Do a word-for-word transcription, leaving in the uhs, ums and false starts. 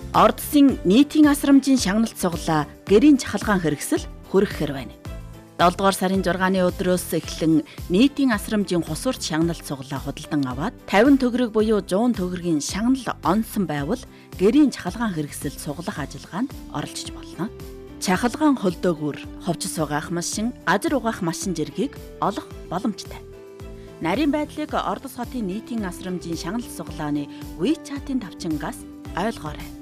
Ордсын нийтийн асрамжийн шагналт сугалаа гэрийн чахалгаан хэрэгсэл хүргэхээр байна. долдугаар сарын зургааны өдрөөс эхлэн нийтийн асрамжийн хусварт шагналт сугалаа худалдан аваад тавин төгрөг буюу зуун төгрөгийн шагнал онсон байвал гэрийн чахалгаан хэрэгсэл сугалах ажиллагаанд оролцож болно. Чахалгаан холдөөгөр ховчс угаах машин, ажир угаах машин зэргийг олох боломжтой. Нарийн байдлыг Ордос хотын нийтийн асрамжийн шагналт сугалааны WeChat-ийн тавчингаас ойлгоорой.